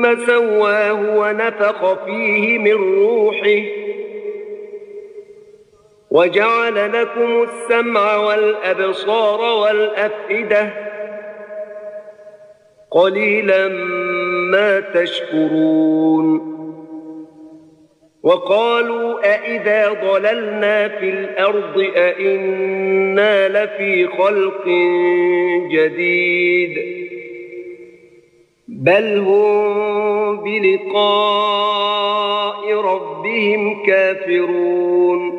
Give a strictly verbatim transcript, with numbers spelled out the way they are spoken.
ثم سواه ونفخ فيه من روحه وجعل لكم السمع والأبصار والأفئدة قليلا ما تشكرون. وقالوا أئذا ضللنا في الأرض أئنا لفي خلق جديد بل هم بلقاء ربهم كافرون.